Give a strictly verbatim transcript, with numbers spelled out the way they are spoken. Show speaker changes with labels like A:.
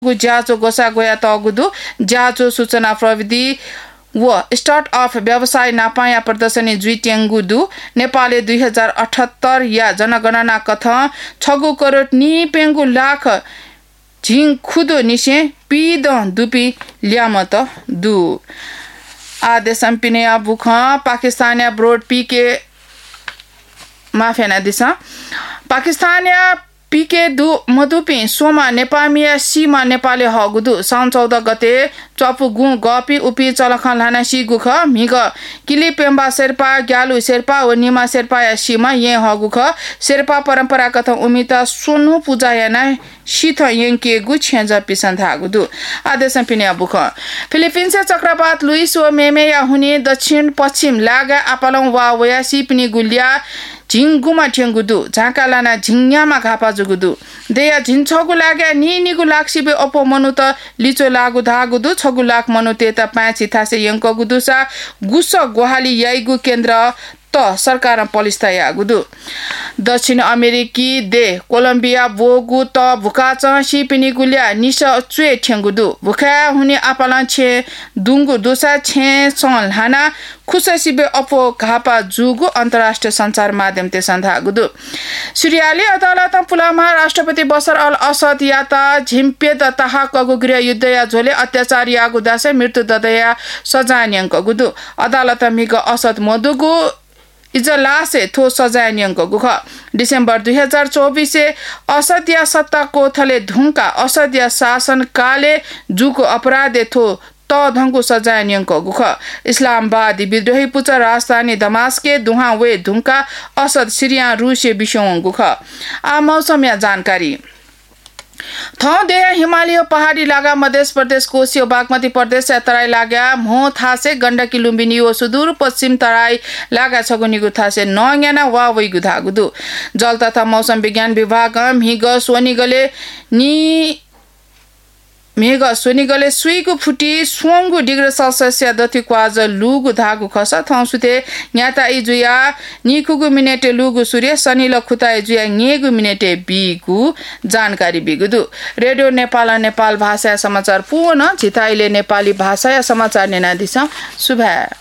A: ज्याचो गोसा गोया तगुदु ज्याचो सूचना प्रविधि व स्टार्टअप व्यवसाय नापाया प्रदर्शनी जुई ट्याङ्गुदु नेपालले दुई हजार अठहत्तर या जनगणना कथ छगु करोड नि पेङ्गु लाख झिङ खुदो निसे पिद दुपी ल्यामत दु आदेश पिने बुख पाकिस्तानिया ब्रोड पीके माफेना दिशा पाकिस्तानिया पीके दु मधुपी सोमा नेपामिया सीमा नेपाली हगुदु साउन चौध गते चपु गु गपी उपी चलखन लाना सी गुख मिग किली पेम्बा शेर्पा ग्यालु शेर्पा व निमा शेर्पा या सीमा ये हगुख शेर्पा परम्परागत उमिता सोनु पूजा याना शीत यंके गु छेज पिसन थागुदु आदेश पिने बुख फिलिपिन्स चक्रवात लुइस व मेमे या हुने दक्षिण पश्चिम लागा आपालङ वा वया सिपनी गुलिया झिङगुमा ठेङ्गुदु झाका लाना झिङ्यामा घापा जुगुदु देया झिन्छगु लाग्या नि निगु लाक्सिबे अपो मनु त लिचो लागु धागुदु छगु लाख मनु तेता पाँची थासे यंकगुदु सा गुस गोहाली याइगु केन्द्र त सरकार पलिस्ता यागुदु दक्षिण अमेरिकी दे कोलम्बिया बोगु त भुका चसी पिनि गुलिया निस चुए ठेङ्गुदु भुका हुने आपाला छे दुंगु दोसा छे सन हाना खुससिबे अपो घापा जुगु अन्तर्राष्ट्रिय सञ्चार माध्यम ते सन्धागुदु सिरियाली अदालत पुलामा राष्ट्रपति बशर अल असद याता झिम्पे द ताहा कगु गृह युद्ध या झोले अत्याचार यागु दासे मृत्यु ददया सजान्यंक गुदु अदालत मिग असद मदुगु इजलासे थो सजाय न्यंक गुख डिसेम्बर दुई हजार चौबीस असत्य सत्ता कोथले धुंका असत्य शासन काले जुको अपराधे थो त धंगु सजाय न्यंक गुख इस्लामाबाद विद्रोही पुच राजधानी दमास्के दुहा वे धुंका असद सिरिया रूसे बिशों गुख आ मौसम या जानकारी थौ दे हिमालय पहाडी लागा मध्य प्रदेश कोशी बागमती प्रदेश तराई लागा मो थासे गण्डकी लुम्बिनी ओ सुदूर पश्चिम तराई लागा छगुनीगु थासे नयाना वा वैगु धागुदु जल तथा मौसम विज्ञान विभाग मिग सोनिगले नि मेघ सोनिगले सुइगु फुटी सोंगु डिग्री सेल्सियस या दति क्वाज लुगु धागु खस थौसुते न्याता इजुया निकुगु मिनेटे लुगु सूर्य सनिल खुता इजुया न्येगु मिनेटे बिगु जानकारी बिगुदु रेडियो नेपाल नेपाल भाषा समाचार पुन झिताइले नेपाली भाषा समाचार नेना दिस शुभ